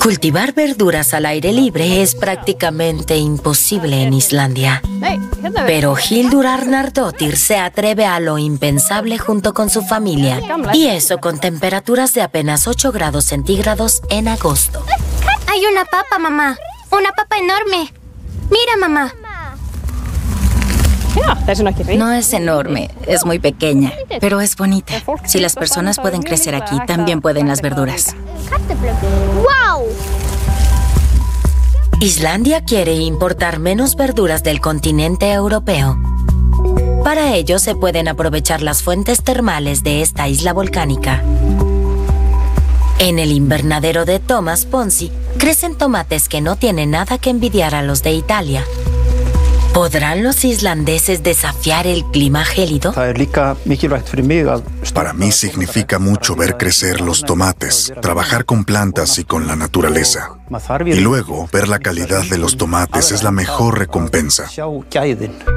Cultivar verduras al aire libre es prácticamente imposible en Islandia. Pero Hildur Arnardóttir se atreve a lo impensable junto con su familia. Y eso con temperaturas de apenas 8 grados centígrados en agosto. Hay una papa, mamá. Una papa enorme. Mira, mamá. No es enorme, es muy pequeña, pero es bonita. Si las personas pueden crecer aquí, también pueden las verduras. ¡Wow! Islandia quiere importar menos verduras del continente europeo. Para ello se pueden aprovechar las fuentes termales de esta isla volcánica. En el invernadero de Thomas Ponsi crecen tomates que no tienen nada que envidiar a los de Italia. ¿Podrán los islandeses desafiar el clima gélido? Para mí significa mucho ver crecer los tomates, trabajar con plantas y con la naturaleza. Y luego, ver la calidad de los tomates es la mejor recompensa.